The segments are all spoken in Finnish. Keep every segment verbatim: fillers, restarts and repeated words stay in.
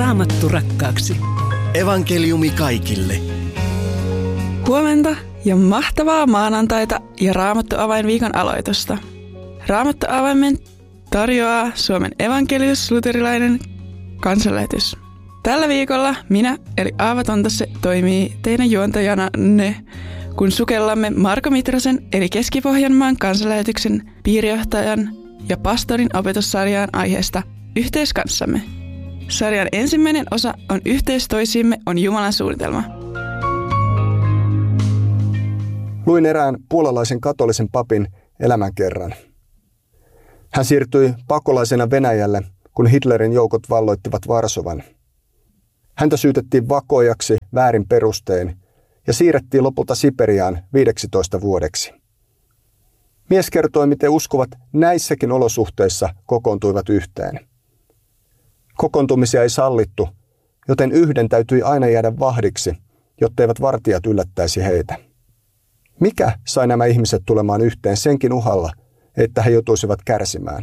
Raamattu rakkaaksi. Evankeliumi kaikille. Huomenta ja mahtavaa maanantaita ja Raamattu-avain viikon aloitusta. Raamattu-avaimen tarjoaa Suomen evankelius-luterilainen kansanlähetys. Tällä viikolla minä, eli Aava Tontasse, toimii teidän juontajananne, kun sukellamme Marko Mitrasen, eli Keski-Pohjanmaan kansanlähetyksen piirijohtajan ja pastorin opetussarjaan aiheesta Yhteys kanssamme. Sarjan ensimmäinen osa on Yhteys toisiimme on Jumalan suunnitelma. Luin erään puolalaisen katolisen papin elämänkerran. Hän siirtyi pakolaisena Venäjälle, kun Hitlerin joukot valloittivat Varsovan. Häntä syytettiin vakojaksi väärin perustein ja siirrettiin lopulta Siperiaan viideksitoista vuodeksi. Mies kertoi, miten uskovat näissäkin olosuhteissa kokoontuivat yhteen. Kokoontumisia ei sallittu, joten yhden täytyi aina jäädä vahdiksi, jotteivät vartijat yllättäisi heitä. Mikä sai nämä ihmiset tulemaan yhteen senkin uhalla, että he joutuisivat kärsimään?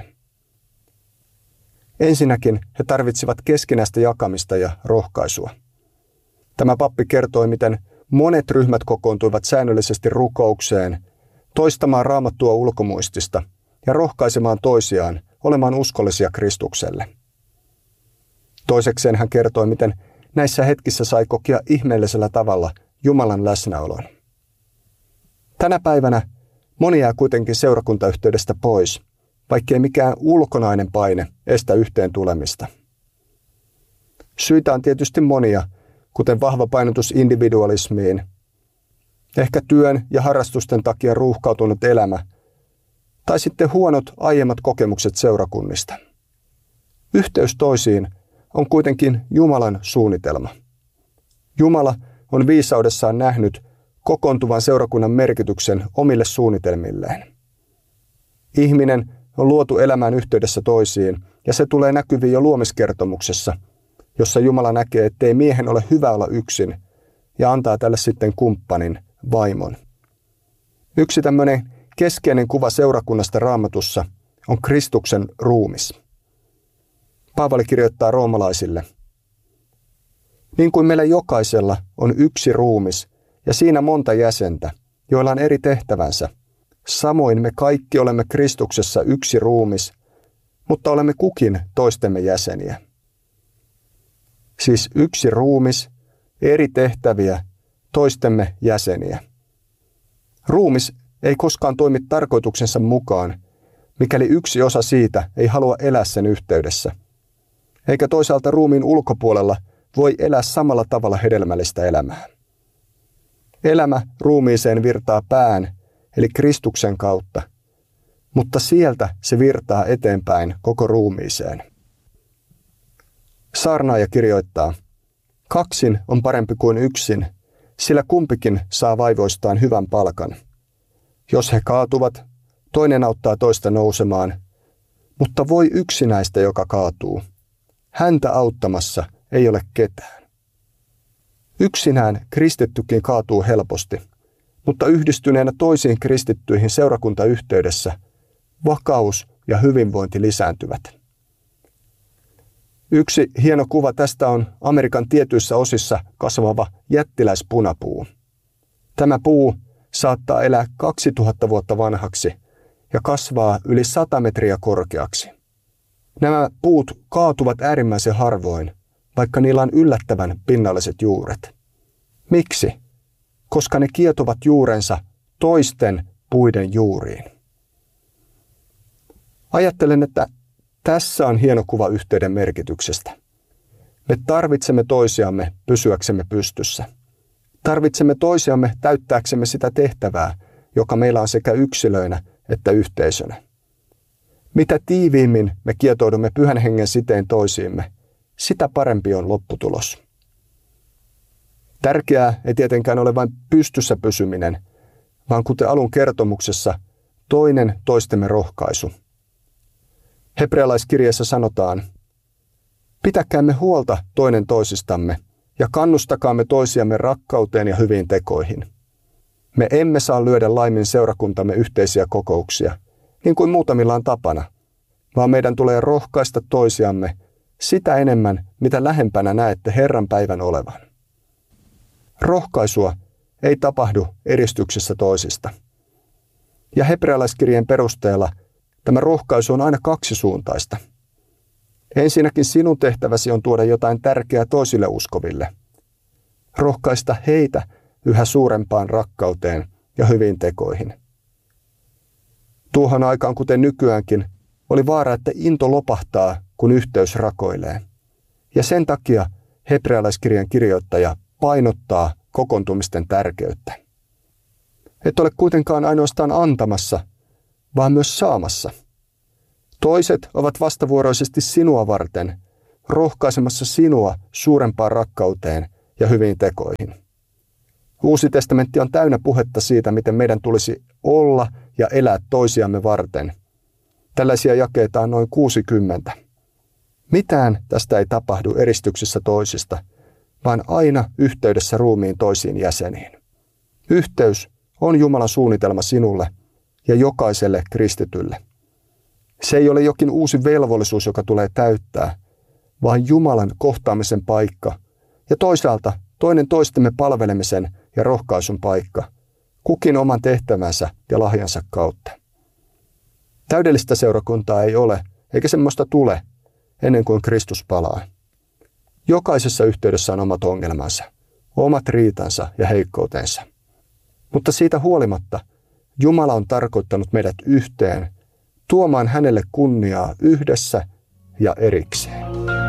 Ensinnäkin he tarvitsivat keskinäistä jakamista ja rohkaisua. Tämä pappi kertoi, miten monet ryhmät kokoontuivat säännöllisesti rukoukseen, toistamaan Raamattua ulkomuistista ja rohkaisemaan toisiaan olemaan uskollisia Kristukselle. Toisekseen hän kertoi, miten näissä hetkissä sai kokea ihmeellisellä tavalla Jumalan läsnäolon. Tänä päivänä moni jää kuitenkin seurakuntayhteydestä pois, vaikkei mikään ulkonainen paine estä yhteen tulemista. Syitä on tietysti monia, kuten vahva painotus individualismiin, ehkä työn ja harrastusten takia ruuhkautunut elämä, tai sitten huonot aiemmat kokemukset seurakunnista. Yhteys toisiin on kuitenkin Jumalan suunnitelma. Jumala on viisaudessaan nähnyt kokoontuvan seurakunnan merkityksen omille suunnitelmilleen. Ihminen on luotu elämään yhteydessä toisiin, ja se tulee näkyviin jo luomiskertomuksessa, jossa Jumala näkee, ettei miehen ole hyvä olla yksin, ja antaa tälle sitten kumppanin, vaimon. Yksi tämmöinen keskeinen kuva seurakunnasta Raamatussa on Kristuksen ruumis. Paavali kirjoittaa roomalaisille: niin kuin meillä jokaisella on yksi ruumis ja siinä monta jäsentä, joilla on eri tehtävänsä, samoin me kaikki olemme Kristuksessa yksi ruumis, mutta olemme kukin toistemme jäseniä. Siis yksi ruumis, eri tehtäviä, toistemme jäseniä. Ruumis ei koskaan toimi tarkoituksensa mukaan, mikäli yksi osa siitä ei halua elää sen yhteydessä. Eikä toisaalta ruumiin ulkopuolella voi elää samalla tavalla hedelmällistä elämää. Elämä ruumiiseen virtaa pään, eli Kristuksen kautta, mutta sieltä se virtaa eteenpäin koko ruumiiseen. Saarnaaja kirjoittaa: kaksin on parempi kuin yksin, sillä kumpikin saa vaivoistaan hyvän palkan. Jos he kaatuvat, toinen auttaa toista nousemaan, mutta voi yksinäistä, joka kaatuu. Häntä auttamassa ei ole ketään. Yksinään kristittykin kaatuu helposti, mutta yhdistyneenä toisiin kristittyihin seurakuntayhteydessä vakaus ja hyvinvointi lisääntyvät. Yksi hieno kuva tästä on Amerikan tietyissä osissa kasvava jättiläispunapuu. Tämä puu saattaa elää kaksituhatta vuotta vanhaksi ja kasvaa yli sata metriä korkeaksi. Nämä puut kaatuvat äärimmäisen harvoin, vaikka niillä on yllättävän pinnalliset juuret. Miksi? Koska ne kietovat juurensa toisten puiden juuriin. Ajattelen, että tässä on hieno kuva yhteyden merkityksestä. Me tarvitsemme toisiamme pysyäksemme pystyssä. Tarvitsemme toisiamme täyttääksemme sitä tehtävää, joka meillä on sekä yksilöinä että yhteisönä. Mitä tiiviimmin me kietoudumme Pyhän Hengen siteen toisiimme, sitä parempi on lopputulos. Tärkeää ei tietenkään ole vain pystyssä pysyminen, vaan kuten alun kertomuksessa, toinen toistemme rohkaisu. Hebrealaiskirjeessä sanotaan: pitäkäämme huolta toinen toisistamme ja kannustakaamme toisiamme rakkauteen ja hyviin tekoihin. Me emme saa lyödä laimin seurakuntamme yhteisiä kokouksia, niin kuin muutamilla on tapana, vaan meidän tulee rohkaista toisiamme sitä enemmän, mitä lähempänä näette Herran päivän olevan. Rohkaisua ei tapahdu eristyksessä toisista. Ja hebrealaiskirjeen perusteella tämä rohkaisu on aina kaksisuuntaista. Ensinnäkin sinun tehtäväsi on tuoda jotain tärkeää toisille uskoville. Rohkaista heitä yhä suurempaan rakkauteen ja hyviin tekoihin. Tuohon aikaan, kuten nykyäänkin, oli vaara, että into lopahtaa, kun yhteys rakoilee. Ja sen takia hebrealaiskirjan kirjoittaja painottaa kokoontumisten tärkeyttä. Et ole kuitenkaan ainoastaan antamassa, vaan myös saamassa. Toiset ovat vastavuoroisesti sinua varten, rohkaisemassa sinua suurempaan rakkauteen ja hyviin tekoihin. Uusi testamentti on täynnä puhetta siitä, miten meidän tulisi olla ja elää toisiamme varten. Tällaisia jakeita on noin kuusikymmentä. Mitään tästä ei tapahdu eristyksissä toisista, vaan aina yhteydessä ruumiin toisiin jäseniin. Yhteys on Jumalan suunnitelma sinulle ja jokaiselle kristitylle. Se ei ole jokin uusi velvollisuus, joka tulee täyttää, vaan Jumalan kohtaamisen paikka ja toisaalta toinen toistemme palvelemisen ja rohkaisun paikka, kukin oman tehtävänsä ja lahjansa kautta. Täydellistä seurakuntaa ei ole, eikä semmoista tule, ennen kuin Kristus palaa. Jokaisessa yhteydessä on omat ongelmansa, omat riitansa ja heikkoutensa. Mutta siitä huolimatta Jumala on tarkoittanut meidät yhteen, tuomaan hänelle kunniaa yhdessä ja erikseen.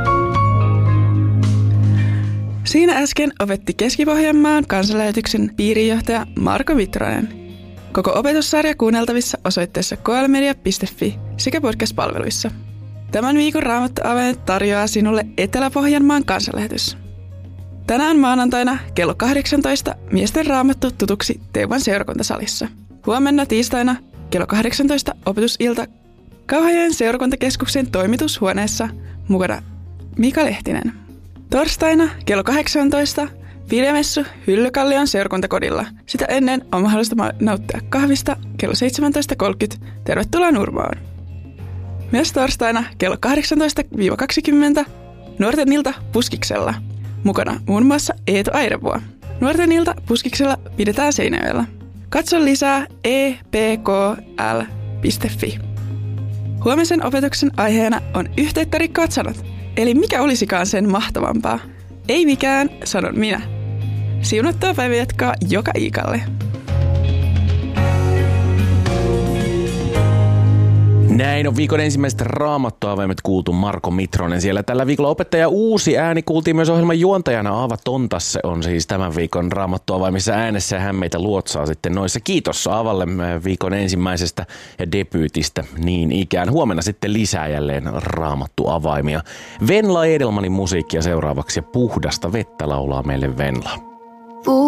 Siinä äsken opetti Keski-Pohjanmaan kansanlähetyksen piirinjohtaja Marko Mitronen. Koko opetussarja kuunneltavissa osoitteessa k l media piste f i sekä podcast-palveluissa. Tämän viikon Raamattu-avaimet tarjoaa sinulle Etelä-Pohjanmaan kansanlähetys. Tänään maanantaina kello kahdeksantoista miesten raamattu tutuksi Teuvan seurakuntasalissa. Huomenna tiistaina kello kahdeksantoista opetusilta Kauhajoen seurakuntakeskuksen toimitushuoneessa, mukana Mika Lehtinen. Torstaina kello kahdeksantoista Viljamessu Hyllykallion seurakuntakodilla. Sitä ennen on mahdollista nauttia kahvista kello seitsemäntoista kolmekymmentä. Tervetuloa Nurmoon. Myös torstaina kello kahdeksantoista kaksikymmentä Nuorten ilta Puskiksella. Mukana muun muassa Eetu Airevuo. Nuorten ilta Puskiksella pidetään Seinäjoella. Katso lisää e p k l piste f i. Huomisen opetuksen aiheena on yhteyttä rikkovat sanat. Eli mikä olisikaan sen mahtavampaa? Ei mikään, sanon minä. Siunattua päivänjatkoa joka iikalle. Näin on viikon ensimmäiset Raamattu-avaimet kuultu Marko Mitronen siellä. Tällä viikolla opettaja uusi ääni kuultiin myös ohjelman juontajana. Aava Tontasse on siis tämän viikon Raamattu-avaimissa äänessä ja hän meitä luotsaa sitten noissa. Kiitos Aavalle viikon ensimmäisestä ja debyytistä niin ikään. Huomenna sitten lisää jälleen Raamattu-avaimia. Venla Edelmanin musiikkia seuraavaksi ja puhdasta vettä laulaa meille Venla.